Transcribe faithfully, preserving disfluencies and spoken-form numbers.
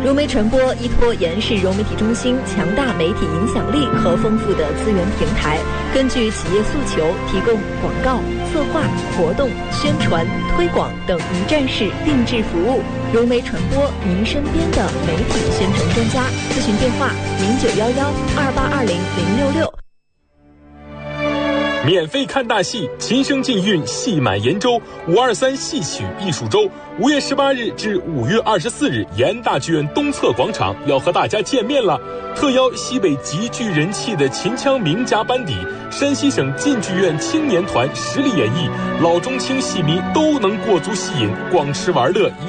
融媒传播依托延世融媒体中心强大媒体影响力和丰富的资源平台，根据企业诉求，提供广告、策划、活动、宣传、推广等一站式定制服务。融媒传播，您身边的媒体宣传专家。咨询电话：零九幺幺二八二零零六六。 免费看大戏，琴声尽韵，戏满延州五二三戏曲艺术周，五月十八日至五月二十四日，延大剧院东侧广场要和大家见面了。特邀西北极具人气的秦腔名家班底，山西省晋剧院青年团实力演绎，老中青戏迷都能过足戏瘾，光吃玩乐。